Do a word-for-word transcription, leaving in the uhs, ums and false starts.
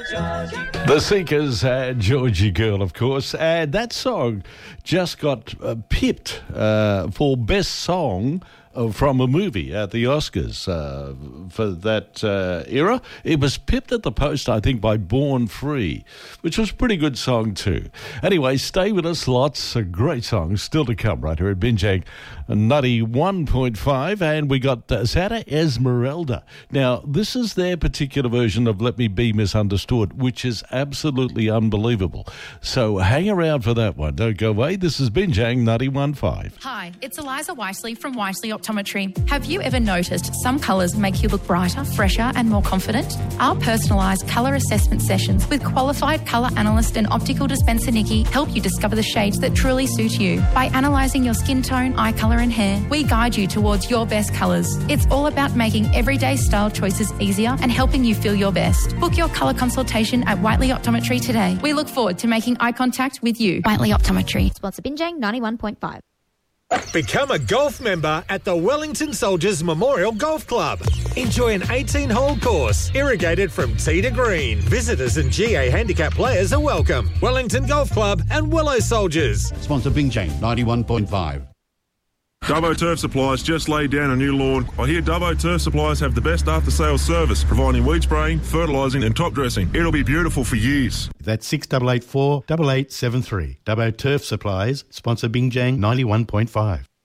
The Seekers and Georgie Girl, of course, and that song just got uh, pipped uh, for Best Song uh, from a movie at the Oscars uh, for that uh, era. It was pipped at the post, I think, by Born Free, which was a pretty good song too. Anyway, stay with us. Lots of great songs still to come right here at Binge Egg ninety-one point five, and we got uh, Santa Esmeralda. Now, this is their particular version of Let Me Be Misunderstood, which is absolutely unbelievable. So hang around for that one. Don't go away. This is Binge Egg ninety-one point five. Hi, it's Eliza Wisely from Wisely Optometry. Have you ever noticed some colours make you look brighter, fresher and more confident? Our personalised colour assessment sessions with qualified colour analyst and optical dispenser Nikki help you discover the shades that truly suit you. By analysing your skin tone, eye colour and hair, we guide you towards your best colours. It's all about making everyday style choices easier and helping you feel your best. Book your colour consultation at Whiteley Optometry today. We look forward to making eye contact with you. Whiteley Optometry. Sponsor Binge Egg ninety-one point five. Become a golf member at the Wellington Soldiers Memorial Golf Club. Enjoy an eighteen-hole course, irrigated from tee to green. Visitors and G A handicap players are welcome. Wellington Golf Club and Willow Soldiers. Sponsor Binge Egg ninety-one point five. Dubbo Turf Supplies just laid down a new lawn. I hear Dubbo Turf Supplies have the best after-sales service, providing weed spraying, fertilising and top dressing. It'll be beautiful for years. That's six eight eight four, eight eight seven three. Dubbo Turf Supplies, sponsor Binge Egg ninety-one point five.